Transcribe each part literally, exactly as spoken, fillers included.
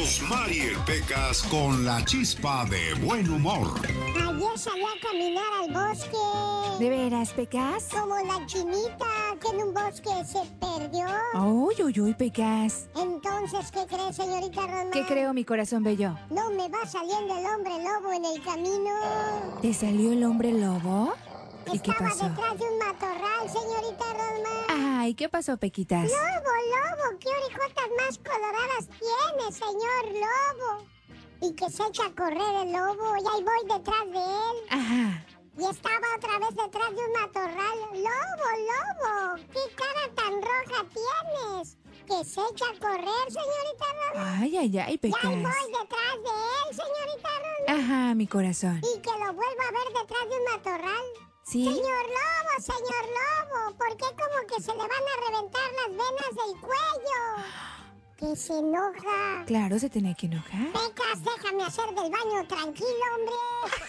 Rosmar y el Pecas con la chispa de buen humor. Ayer salí a caminar al bosque. ¿De veras, Pecas? Como la chinita que en un bosque se perdió. Uy, uy, uy, Pecas. Entonces, ¿qué cree, señorita Rosmar? ¿Qué creo, mi corazón bello? No me va saliendo el hombre lobo en el camino. ¿Te salió el hombre lobo? ¿Y qué Estaba pasó? detrás de un matorral, señorita Rosmar. Ay, ¿qué pasó, Pequitas? Lobo, lobo, qué orejotas más coloradas tiene, señor lobo. Y que se echa a correr el lobo, y ahí voy detrás de él. Ajá. Y estaba otra vez detrás de un matorral. Lobo, lobo, qué cara tan roja tienes. Que se echa a correr, señorita Rosmar. Ay, ay, ay, Y Pecas. ahí voy detrás de él, señorita Rosmar. Ajá, mi corazón. Y que lo vuelva a ver detrás de un matorral. ¿Sí? Señor Lobo, señor Lobo, ¿por qué como que se le van a reventar las venas del cuello? Que se enoja. Claro, se tenía que enojar. Pecas, déjame hacer del baño tranquilo, hombre.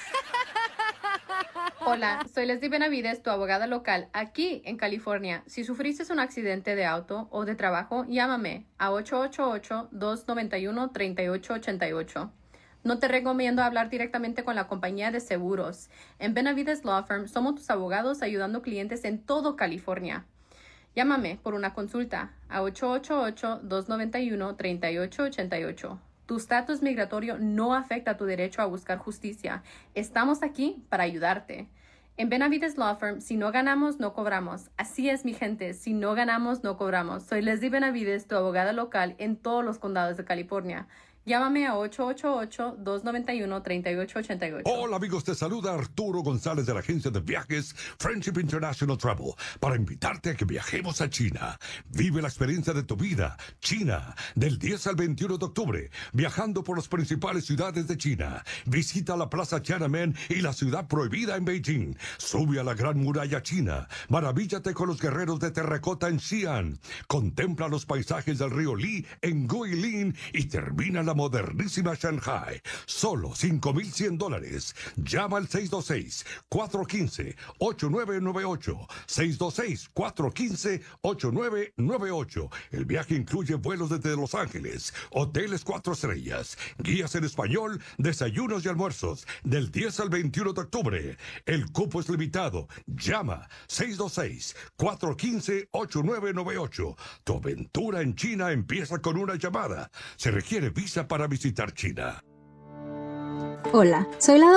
Hola, soy Leslie Benavides, tu abogada local aquí en California. Si sufriste un accidente de auto o de trabajo, llámame a ocho ocho ocho, dos nueve uno, tres ocho ocho ocho. No te recomiendo hablar directamente con la compañía de seguros. En Benavides Law Firm somos tus abogados ayudando clientes en todo California. Llámame por una consulta a ocho ocho ocho, dos nueve uno, tres ocho ocho ocho. Tu estatus migratorio no afecta tu derecho a buscar justicia. Estamos aquí para ayudarte. En Benavides Law Firm, si no ganamos, no cobramos. Así es, mi gente, si no ganamos, no cobramos. Soy Leslie Benavides, tu abogada local en todos los condados de California. Llámame a ocho ocho ocho, dos nueve uno, tres ocho ocho ocho. Hola amigos, te saluda Arturo González de la agencia de viajes Friendship International Travel para invitarte a que viajemos a China. Vive la experiencia de tu vida. China, del diez al veintiuno de octubre, viajando por las principales ciudades de China. Visita la Plaza Tiananmen y la ciudad prohibida en Beijing. Sube a la Gran Muralla China. Maravíllate con los guerreros de terracota en Xi'an. Contempla los paisajes del río Li en Guilin y termina la modernísima Shanghai. Solo cinco mil cien dólares. Llama al seis dos seis, cuatro uno cinco, ocho nueve nueve ocho. seis dos seis, cuatro uno cinco, ocho nueve nueve ocho. El viaje incluye vuelos desde Los Ángeles, hoteles cuatro estrellas, guías en español, desayunos y almuerzos, del diez al veintiuno de octubre. El cupo es limitado. Llama seis dos seis, cuatro uno cinco, ocho nueve nueve ocho. Tu aventura en China empieza con una llamada. Se requiere visa para visitar China. Hola, soy la